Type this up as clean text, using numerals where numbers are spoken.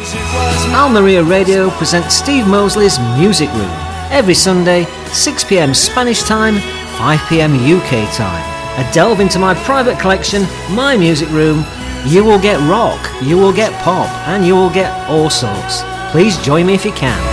Al Maria Radio presents Steve Mosley's Music Room every Sunday, 6 p.m. Spanish time, 5 p.m. UK time. A delve into my private collection, my music room. You will get rock, you will get pop, and you will get all sorts. Please join me if you can.